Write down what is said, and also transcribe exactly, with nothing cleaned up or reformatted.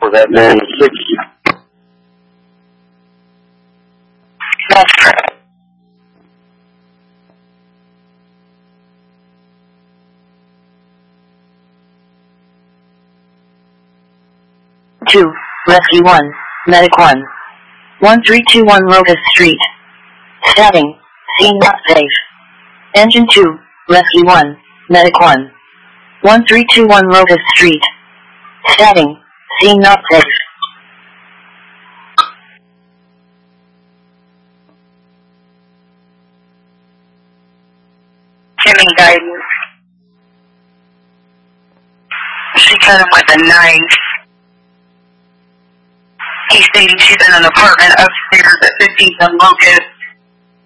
for that man six. That's correct. Two, Rescue one, Medic one. one three two one Locust Street. Stabbing, scene not safe. Engine two, Rescue one, Medic one. one three two one Locust Street. Stabbing, scene not safe. Giving guidance. She cut him with a knife. He's stating she's in an apartment upstairs at fifteenth and Locust.